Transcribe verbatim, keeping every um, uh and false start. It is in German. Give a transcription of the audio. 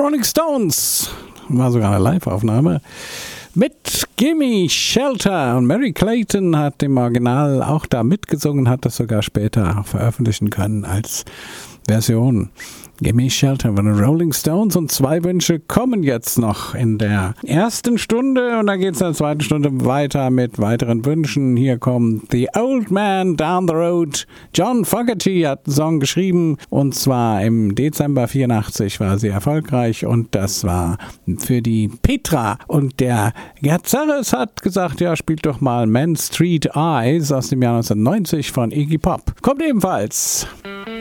Rolling Stones. War sogar eine Live-Aufnahme. Mit Gimme Shelter. Und Mary Clayton hat im Original auch da mitgesungen, hat das sogar später veröffentlichen können als Version. Gimme Shelter von den Rolling Stones. Und zwei Wünsche kommen jetzt noch in der ersten Stunde. Und dann geht es in der zweiten Stunde weiter mit weiteren Wünschen. Hier kommt The Old Man Down the Road. John Fogerty hat einen Song geschrieben. Und zwar im Dezember vierundachtzig war sie erfolgreich. Und das war für die Petra. Und der Gerd Zarres hat gesagt, ja, spielt doch mal Man Street Eyes aus dem Jahr neunzehnhundertneunzig von Iggy Pop. Kommt ebenfalls.